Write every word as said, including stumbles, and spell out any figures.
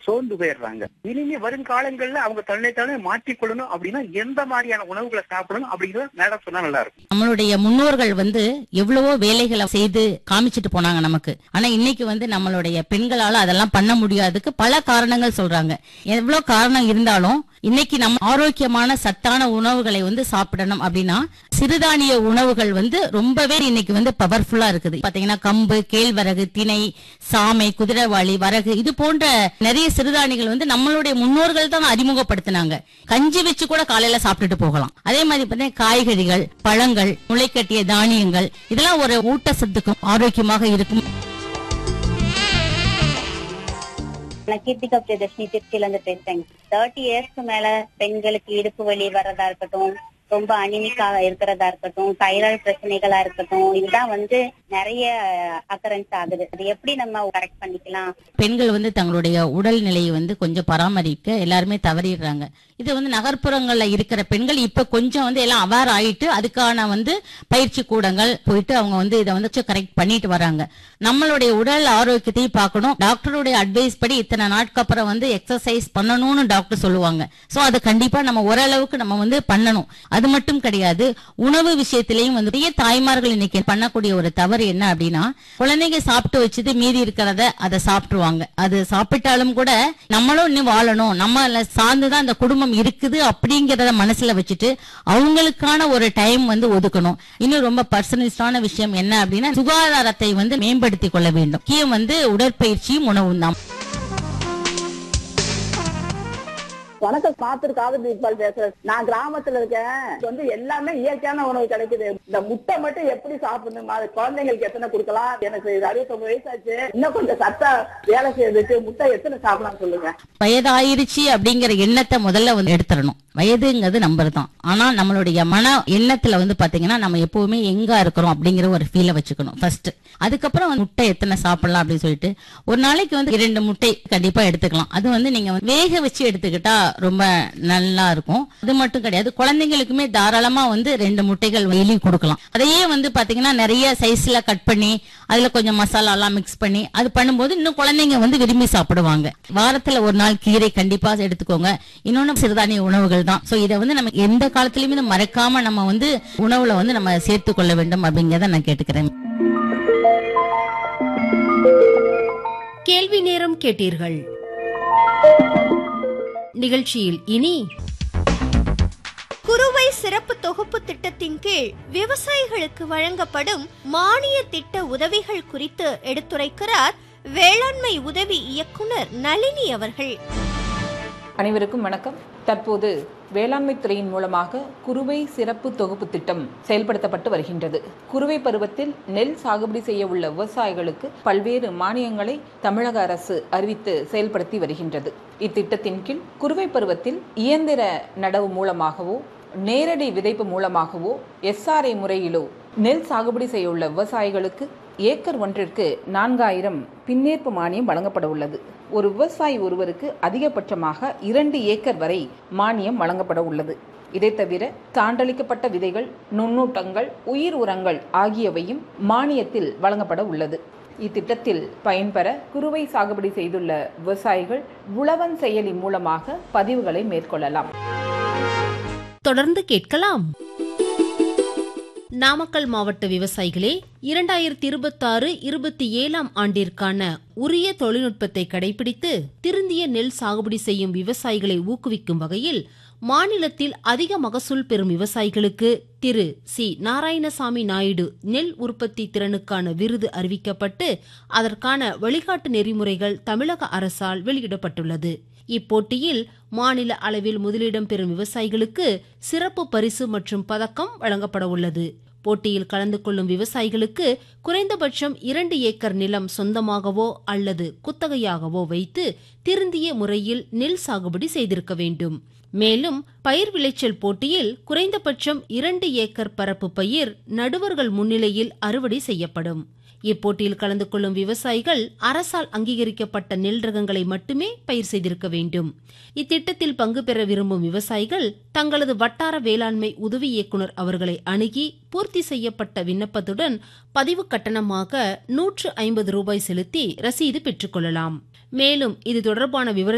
சோர்ந்து போயிடுறாங்க. இனிமே வருங்காலங்கள்ல அவங்க தன்னைத்தானே மாற்றிக்கொள்ளணும் அப்படின்னா எந்த மாதிரியான உணவுகளை சாப்பிடணும் அப்படிங்கறத மேடம் சொன்னா நல்லா இருக்கும். நம்மளுடைய முன்னோர்கள் வந்து எவ்வளவோ வேலைகளை செய்து காமிச்சிட்டு போனாங்க நமக்கு. ஆனா இன்னைக்கு வந்து நம்மளுடைய பெண்களால அதெல்லாம் பண்ண முடியாதுக்கு பல காரணங்கள் சொல்றாங்க. எவ்வளவு காரணம் இருந்தாலும் இன்னைக்கு நம்ம ஆரோக்கியமான சத்தான உணவுகளை வந்து சாப்பிடணும் அப்படின்னா சிறுதானிய உணவுகள் வந்து ரொம்பவே இன்னைக்கு வந்து பவர்ஃபுல்லா இருக்குது. பாத்தீங்கன்னா கம்பு, கேழ்வரகு, திணை, சாமை, குதிரைவாளி, வரகு இது போன்ற நிறைய சிறுதானியங்கள் வந்து நம்மளுடைய முன்னோர்கள் தான் அறிமுகப்படுத்தினாங்க. கஞ்சி வச்சு கூட காலையில சாப்பிட்டுட்டு போகலாம். அதே மாதிரி பாத்தீங்கன்னா காய்கறிகள், பழங்கள், முளைக்கட்டிய தானியங்கள் இதெல்லாம் ஒரு ஊட்டச்சத்துக்கும் ஆரோக்கியமாக இருக்கும். நான் கீர்த்திகா பிரியதர்ஷினி திருச்சியில இருந்து பேசுறேன். தேர்ட்டி இயர்ஸ்க்கு மேல பெண்களுக்கு இடுப்பு வலி வர்றதா இருக்கட்டும், ரொம்ப அனிமிக்கா இருக்கிறதா இருக்கட்டும், தைராய்டு பிரச்சனைகளா இருக்கட்டும், இதுதான் வந்து நிறைய அக்கரன்ஸ் ஆகுது. அது எப்படி நம்ம கரெக்ட் பண்ணிக்கலாம்? பெண்கள் வந்து தங்களுடைய உடல் நிலையை வந்து கொஞ்சம் பராமரிக்க எல்லாருமே தவறிடுறாங்க. இது வந்து நகர்ப்புறங்கள்ல இருக்கிற பெண்கள் இப்ப கொஞ்சம் வந்து எல்லாம் அவேர் ஆயிட்டு அதுக்கான வந்து பயிற்சி கூடங்கள் போயிட்டு அவங்க வந்து இதை வந்து கரெக்ட் பண்ணிட்டு வராங்க. நம்மளுடைய உடல் ஆரோக்கியத்தையும் பார்க்கணும். டாக்டருடைய அட்வைஸ் படி இத்தனை நாட்கு அப்புறம் வந்து எக்ஸசைஸ் பண்ணணும்னு டாக்டர் சொல்லுவாங்க. சோ அது கண்டிப்பா நம்ம ஓரளவுக்கு நம்ம வந்து பண்ணணும். அது மட்டும் கிடையாது, உணவு விஷயத்திலையும் வந்து நிறைய தாய்மார்கள் இன்னைக்கு பண்ணக்கூடிய ஒரு தவறு என்ன அப்படின்னா, குழந்தைங்க சாப்பிட்டு வச்சது மீதி இருக்கிறத அதை சாப்பிட்டுருவாங்க. அது சாப்பிட்டாலும் கூட நம்மளும் இன்னும் வாழணும், நம்ம சார்ந்துதான் அந்த குடும்பம் இருக்குது அப்படிங்கறத மனசுல வச்சுட்டு அவங்களுக்கான ஒரு டைம் வந்து ஒதுக்கணும். இன்னும் ரொம்ப பர்சனலிஸ்டான விஷயம் என்ன அப்படின்னா, சுகாதாரத்தை வந்து மேம்படுத்திக் கொள்ள வேண்டும். முக்கியம் வந்து உடற்பயிற்சியும் உணவும் தான். வணக்கம், மாத்தூர் காதல் இக்பால் பேசுறேன். நான் கிராமத்துல இருக்கேன். வந்து எல்லாமே இயற்கையான உணவு கிடைக்குது. இந்த முட்டை மட்டும் எப்படி சாப்பிடணும், குழந்தைங்களுக்கு எத்தனை கொடுக்கலாம்? எனக்கு அறுபத்தி ஒன்பது வயசு ஆச்சு, இன்னும் கொஞ்சம் சத்தா வேலை செய்யறதுக்கு முட்டை எத்தனை சாப்பிடலாம் சொல்லுங்க. வயதாயிருச்சு அப்படிங்கிற எண்ணத்தை முதல்ல வந்து எடுத்துடணும். வயதுங்கிறது நம்பர் தான். ஆனா நம்மளுடைய மன எண்ணத்துல வந்து பாத்தீங்கன்னா நம்ம எப்பவுமே எங்க இருக்கிறோம் அப்படிங்கிற ஒரு ஃபீலை வச்சுக்கணும் ஃபர்ஸ்ட். அதுக்கப்புறம் முட்டை எத்தனை சாப்பிடலாம் அப்படின்னு சொல்லிட்டு ஒரு நாளைக்கு வந்து இரண்டு முட்டை கண்டிப்பா எடுத்துக்கலாம். அது வந்து நீங்க வேக வச்சு எடுத்துக்கிட்டா ரொம்ப நல்லா இருக்கும். அது மட்டும் கிடையாது, குழந்தைங்களுக்குமே தாராளமா வந்து ரெண்டு முட்டைகள் வெளியே கொடுக்கலாம். அதையே வந்து பாத்தீங்கன்னா நிறைய சைஸ்ல கட் பண்ணி அதுல கொஞ்சம் மசாலா எல்லாம் மிக்ஸ் பண்ணி அது பண்ணும்போது இன்னும் குழந்தைங்க வந்து விரும்பி சாப்பிடுவாங்க. வாரத்துல ஒரு நாள் கீரை கண்டிப்பா எடுத்துக்கோங்க. இன்னொன்னு சிறுதானிய உணவுகள் தான். சோ இதை வந்து நம்ம எந்த காலத்திலயுமே மறக்காம நம்ம வந்து உணவுல வந்து நம்ம சேர்த்து கொள்ள வேண்டும் அப்படிங்கறத நான் கேட்டுக்கிறேன். கேள்வி நேரம் கேட்டீர்கள். நிகழ்ச்சியில் இனி குறுவை சிறப்பு தொகுப்பு திட்டத்தின் கீழ் விவசாயிகளுக்கு வழங்கப்படும் மானிய திட்ட உதவிகள் குறித்து எடுத்துரைக்கிறார் வேளாண்மை உதவி இயக்குனர் நளினி அவர்கள். அனைவருக்கும் வணக்கம். தற்போது வேளாண்மை துறையின் மூலமாக குறுவை சிறப்பு தொகுப்பு திட்டம் செயல்படுத்தப்பட்டு வருகின்றது. குறுவை பருவத்தில் நெல் சாகுபடி செய்ய உள்ள விவசாயிகளுக்கு பல்வேறு மானியங்களை தமிழக அரசு அறிவித்து செயல்படுத்தி வருகின்றது. இத்திட்டத்தின் கீழ் குறுவை பருவத்தில் இயந்திர நடவு மூலமாகவோ நேரடி விதைப்பு மூலமாகவோ எஸ்ஆர்ஐ முறையிலோ நெல் சாகுபடி செய்ய உள்ள விவசாயிகளுக்கு ஏக்கர் ஒன்றிற்கு நான்காயிரம் பின்னேற்பு மானியம் வழங்கப்பட உள்ளது. ஒரு விவசாயி ஒருவருக்கு அதிகபட்சமாக இரண்டு ஏக்கர் வரை மானியம் வழங்கப்பட உள்ளது. இதை தவிர சான்றளிக்கப்பட்ட விதைகள், நுண்ணூட்டங்கள், உயிர் உரங்கள் ஆகியவையும் மானியத்தில் வழங்கப்பட உள்ளது. இத்திட்டத்தில் பயன்பெற குறுவை சாகுபடி செய்துள்ள விவசாயிகள் உழவன் செயலி மூலமாக பதிவுகளை மேற்கொள்ளலாம். தொடர்ந்து கேட்கலாம். நாமக்கல் மாவட்ட விவசாயிகளே, இரண்டாயிரத்தி இருபத்தி ஆறு இருபத்தி ஏழாம் ஆண்டிற்கான உரிய தொழில்நுட்பத்தை கடைபிடித்து திருந்திய நெல் சாகுபடி செய்யும் விவசாயிகளை ஊக்குவிக்கும் வகையில் மாநிலத்தில் அதிக மகசூல் பெறும் விவசாயிகளுக்கு திரு சி நாராயணசாமி நாயுடு நெல் உற்பத்தி திறனுக்கான விருது அறிவிக்கப்பட்டு அதற்கான வழிகாட்டு நெறிமுறைகள் தமிழக அரசால் வெளியிடப்பட்டுள்ளது. இப்போட்டியில் மாநில அளவில் முதலிடம் பெறும் விவசாயிகளுக்கு சிறப்பு பரிசு மற்றும் பதக்கம் வழங்கப்பட உள்ளது. போட்டியில் கலந்து கொள்ளும் விவசாயிகளுக்கு குறைந்தபட்சம் இரண்டு ஏக்கர் நிலம் சொந்தமாகவோ அல்லது குத்தகையாகவோ வைத்து திருந்திய முறையில் நெல் சாகுபடி செய்திருக்க வேண்டும். மேலும் பயிர் விளைச்சல் போட்டியில் குறைந்தபட்சம் இரண்டு ஏக்கர் பரப்பு பயிர் நடுவர்கள் முன்னிலையில் அறுவடை செய்யப்படும். இப்போட்டியில் கலந்து கொள்ளும் விவசாயிகள் அரசால் அங்கீகரிக்கப்பட்ட நெல் ரகங்களை மட்டுமே பயிர் செய்திருக்க வேண்டும். இத்திட்டத்தில் பங்கு பெற விரும்பும் விவசாயிகள் தங்களது வட்டார வேளாண்மை உதவி இயக்குநர் அவர்களை அணுகி பூர்த்தி செய்யப்பட்ட விண்ணப்பத்துடன் பதிவு கட்டணமாக நூற்று ஐம்பது ரூபாய் செலுத்தி ரசீது பெற்றுக் கொள்ளலாம். மேலும் இது தொடர்பான விவரத்தை